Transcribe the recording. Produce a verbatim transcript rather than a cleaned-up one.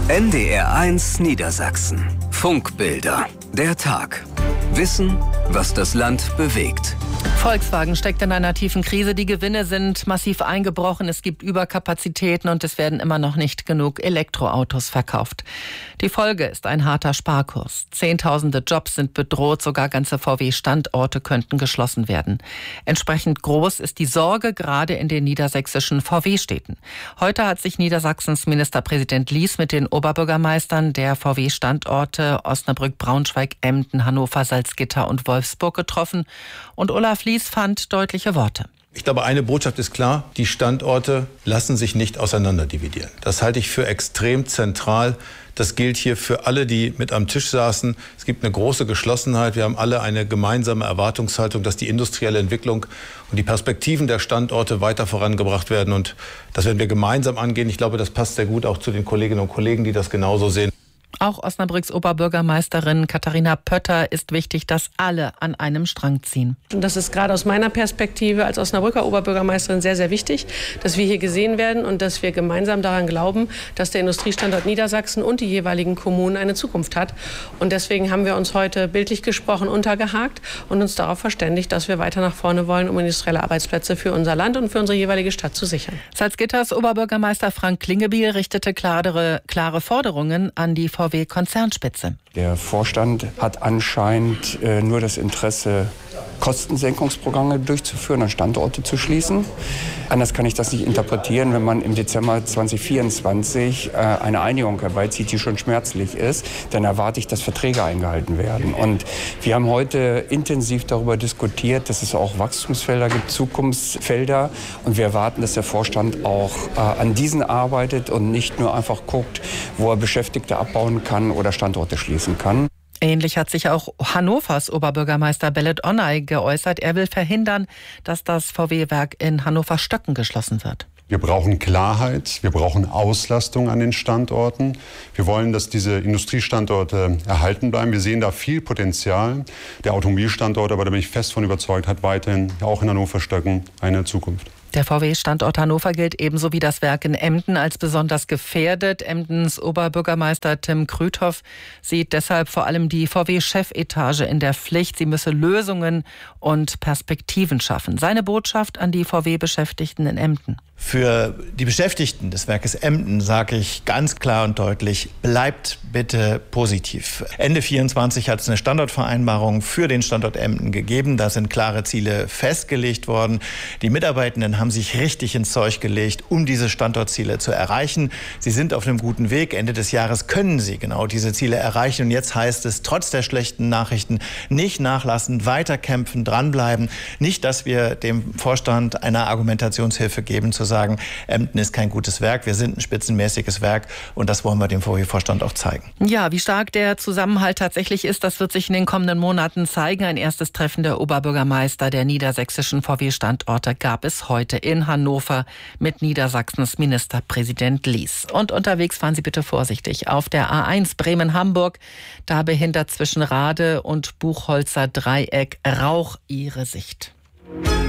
N D R eins Niedersachsen. Funkbilder. Der Tag. Wissen, was das Land bewegt. Volkswagen steckt in einer tiefen Krise. Die Gewinne sind massiv eingebrochen. Es gibt Überkapazitäten und es werden immer noch nicht genug Elektroautos verkauft. Die Folge ist ein harter Sparkurs. Zehntausende Jobs sind bedroht. Sogar ganze V W-Standorte könnten geschlossen werden. Entsprechend groß ist die Sorge gerade in den niedersächsischen V W-Städten. Heute hat sich Niedersachsens Ministerpräsident Lies mit den Oberbürgermeistern der V W-Standorte Osnabrück, Braunschweig, Emden, Hannover, Salzgitter und Wolfsburg getroffen. Und Olaf Lies fand deutliche Worte. Ich glaube, eine Botschaft ist klar, die Standorte lassen sich nicht auseinanderdividieren. Das halte ich für extrem zentral. Das gilt hier für alle, die mit am Tisch saßen. Es gibt eine große Geschlossenheit. Wir haben alle eine gemeinsame Erwartungshaltung, dass die industrielle Entwicklung und die Perspektiven der Standorte weiter vorangebracht werden. Und das werden wir gemeinsam angehen. Ich glaube, das passt sehr gut auch zu den Kolleginnen und Kollegen, die das genauso sehen. Auch Osnabrücks Oberbürgermeisterin Katharina Pötter ist wichtig, dass alle an einem Strang ziehen. Und das ist gerade aus meiner Perspektive als Osnabrücker Oberbürgermeisterin sehr, sehr wichtig, dass wir hier gesehen werden und dass wir gemeinsam daran glauben, dass der Industriestandort Niedersachsen und die jeweiligen Kommunen eine Zukunft hat. Und deswegen haben wir uns heute bildlich gesprochen untergehakt und uns darauf verständigt, dass wir weiter nach vorne wollen, um industrielle Arbeitsplätze für unser Land und für unsere jeweilige Stadt zu sichern. Salzgitters Oberbürgermeister Frank Klingebiel richtete klare, klare Forderungen an die V W-Konzernspitze. Der Vorstand hat anscheinend äh, nur das Interesse, Kostensenkungsprogramme durchzuführen und Standorte zu schließen. Anders kann ich das nicht interpretieren, wenn man im Dezember zwanzig vierundzwanzig äh, eine Einigung herbeizieht, die schon schmerzlich ist, dann erwarte ich, dass Verträge eingehalten werden. Und wir haben heute intensiv darüber diskutiert, dass es auch Wachstumsfelder gibt, Zukunftsfelder. Und wir erwarten, dass der Vorstand auch äh, an diesen arbeitet und nicht nur einfach guckt, wo er Beschäftigte abbauen kann oder Standorte schließen kann. Ähnlich hat sich auch Hannovers Oberbürgermeister Belet Onay geäußert. Er will verhindern, dass das V W-Werk in Hannover-Stöcken geschlossen wird. Wir brauchen Klarheit, wir brauchen Auslastung an den Standorten. Wir wollen, dass diese Industriestandorte erhalten bleiben. Wir sehen da viel Potenzial. Der Automobilstandort, aber da bin ich fest von überzeugt, hat weiterhin auch in Hannover-Stöcken eine Zukunft. Der V W-Standort Hannover gilt ebenso wie das Werk in Emden als besonders gefährdet. Emdens Oberbürgermeister Tim Krüthoff sieht deshalb vor allem die V W-Chefetage in der Pflicht. Sie müsse Lösungen und Perspektiven schaffen. Seine Botschaft an die V W-Beschäftigten in Emden. Für die Beschäftigten des Werkes Emden sage ich ganz klar und deutlich, bleibt bitte positiv. Ende vierundzwanzig hat es eine Standortvereinbarung für den Standort Emden gegeben. Da sind klare Ziele festgelegt worden. Die Mitarbeitenden haben sich richtig ins Zeug gelegt, um diese Standortziele zu erreichen. Sie sind auf einem guten Weg. Ende des Jahres können sie genau diese Ziele erreichen. Und jetzt heißt es, trotz der schlechten Nachrichten, nicht nachlassen, weiterkämpfen, dranbleiben. Nicht, dass wir dem Vorstand eine Argumentationshilfe geben, zu sagen, Emden ist kein gutes Werk, wir sind ein spitzenmäßiges Werk und das wollen wir dem V W-Vorstand auch zeigen. Ja, wie stark der Zusammenhalt tatsächlich ist, das wird sich in den kommenden Monaten zeigen. Ein erstes Treffen der Oberbürgermeister der niedersächsischen V W-Standorte gab es heute in Hannover mit Niedersachsens Ministerpräsident Lies. Und unterwegs fahren Sie bitte vorsichtig. Auf der A eins Bremen-Hamburg, da behindert zwischen Rade und Buchholzer Dreieck Rauch Ihre Sicht.